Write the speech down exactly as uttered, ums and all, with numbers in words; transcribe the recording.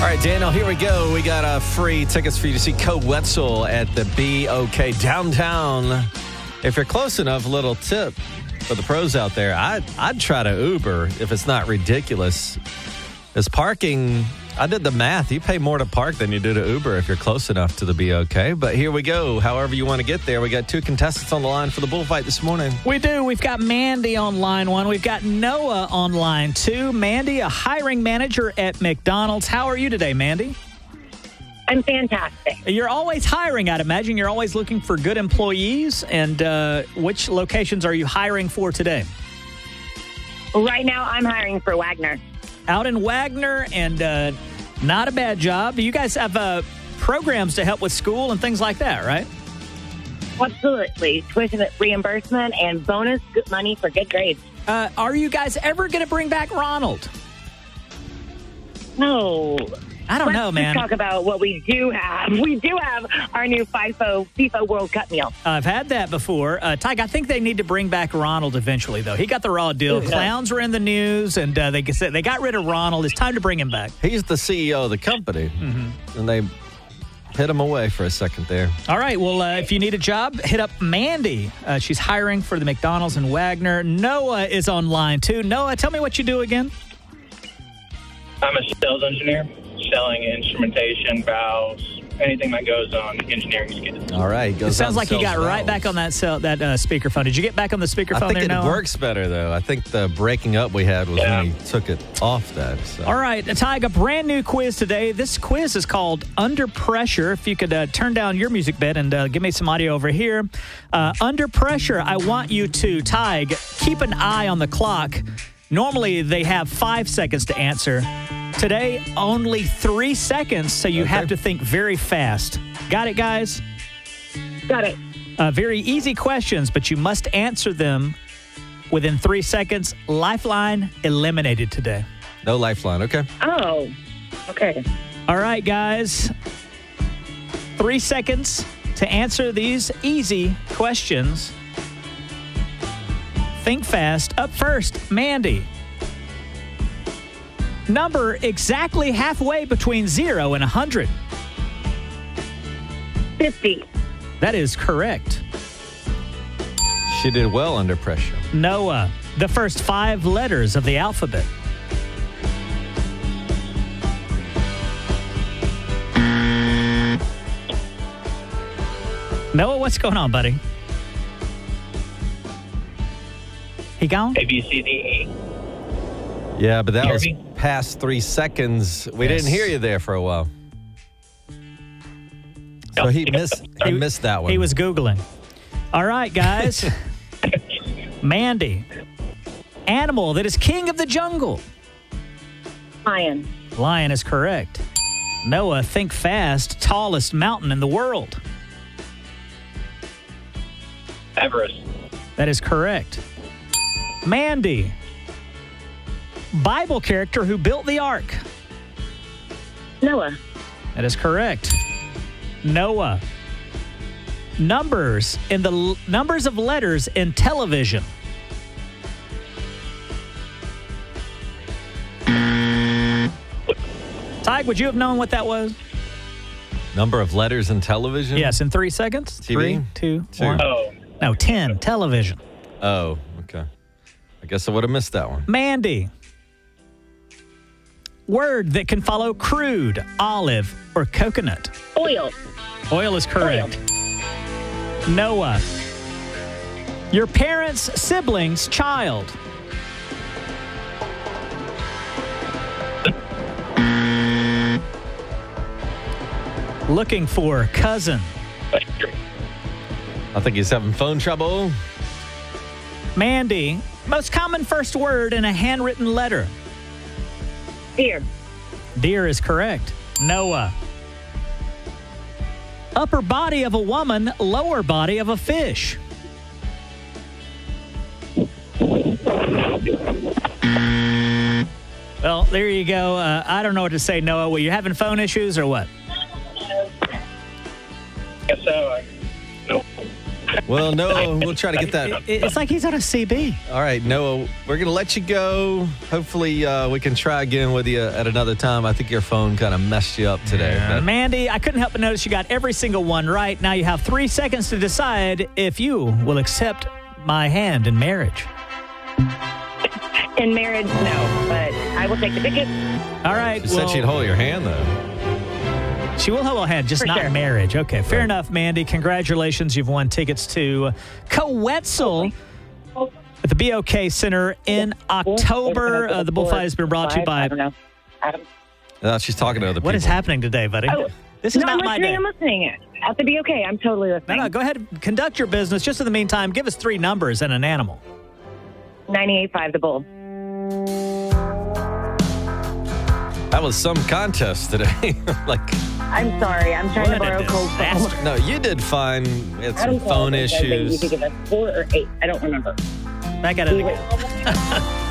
All right, Daniel, here we go. We got uh, free tickets for you to see Co Wetzel at the B O K downtown. If you're close enough, a little tip for the pros out there. I'd, I'd try to Uber if it's not ridiculous. Is parking, I did the math. You pay more to park than you do to Uber if you're close enough to the B O K. But here we go. However you want to get there. We got two contestants on the line for the bullfight this morning. We do. We've got Mandy on line one. We've got Noah on line two. Mandy, a hiring manager at McDonald's. How are you today, Mandy? I'm fantastic. You're always hiring, I'd imagine. You're always looking for good employees. And uh, which locations are you hiring for today? Right now, I'm hiring for Wagner. Out in Wagner, and uh, not a bad job. You guys have uh, programs to help with school and things like that, right? Absolutely. Tuition reimbursement and bonus good money for good grades. Uh, are you guys ever going to bring back Ronald? No. I don't Let's know, man. Let's talk about what we do have. We do have our new FIFO, FIFA World Cup meal. I've had that before. Uh, Tyke, I think they need to bring back Ronald eventually, though. He got the raw deal. Yeah. Clowns were in the news, and uh, they they got rid of Ronald. It's time to bring him back. He's the C E O of the company, mm-hmm. and they hit him away for a second there. All right, well, uh, if you need a job, hit up Mandy. Uh, she's hiring for the McDonald's in Wagner. Noah is on line two. Noah, tell me what you do again. I'm a sales engineer, selling instrumentation, valves, anything that goes on engineering skids. All right. It sounds like you got valves. right back on that cell, that uh, speakerphone. Did you get back on the speakerphone I think there, it Noah? works better, though. I think the breaking up we had was yeah. when he took it off that. So. All right, Tyke, a brand new quiz today. This quiz is called Under Pressure. If you could uh, turn down your music bed and uh, give me some audio over here. Uh, under Pressure, I want you to, Tyke, keep an eye on the clock. Normally, they have five seconds to answer. Today, only three seconds, so you okay. have to think very fast. Got it, guys? Got it. Uh, very easy questions, but you must answer them within three seconds. Lifeline eliminated today. No lifeline, okay. Oh, okay. All right, guys. Three seconds to answer these easy questions. Think fast. Up first, Mandy. Number exactly halfway between zero and one hundred. fifty. That is correct. She did well under pressure. Noah, the first five letters of the alphabet. Noah, what's going on, buddy? He gone? A, B, C, D, E. Yeah, but that Hear was me? past three seconds. We Yes. didn't hear you there for a while. So he missed he missed that one. He was Googling. All right, guys. Mandy. Animal that is king of the jungle. Lion. Lion is correct. Noah, think fast. Tallest mountain in the world. Everest. That is correct. Mandy. Bible character who built the ark. Noah. That is correct. Noah. Numbers in the l- numbers of letters in television. Tyke, would you have known what that was? Number of letters in television? Yes, in three seconds. T V? Three, two, Two. one. Oh. No, ten. Television. Oh, okay. I guess I would have missed that one. Mandy. Word that can follow crude, olive, or coconut. Oil. Oil is correct. Oil. Noah. Your parents' siblings' child. Looking for cousin. I think he's having phone trouble. Mandy. Most common first word in a handwritten letter. Deer. Deer is correct. Noah. Upper body of a woman, lower body of a fish. Well, there you go. Uh, I don't know what to say, Noah. Were you having phone issues or what? Guess so. I, no. Well, Noah, we'll try to get that. It- It's like he's on a C B. All right, Noah, we're going to let you go. Hopefully, uh, we can try again with you at another time. I think your phone kind of messed you up today. Uh, but- Mandy, I couldn't help but notice you got every single one right. Now you have three seconds to decide if you will accept my hand in marriage. In marriage, no, but I will take the ticket. All right. She said she'd hold your hand, though. She will hold a hand, just For not sure. marriage. Okay, fair Right. enough, Mandy. Congratulations. You've won tickets to Coetzel at the B O K Center in October. Uh, the bullfight has been brought to you by... I don't know. Adam. Uh, she's talking to other people. What is happening today, buddy? Oh, This is no, not I'm my listening. day. I'm listening. At the B O K, I'm totally No, listening. no, go ahead and conduct your business. Just in the meantime, give us three numbers and an animal. ninety-eight point five, the Bull. That was some contest today. like, I'm sorry. I'm trying What to a borrow Cole's phone. disaster. no, you did fine. We had some Adam phone called and said that issues. You could give us four or eight. I don't remember. Back at it We again. were-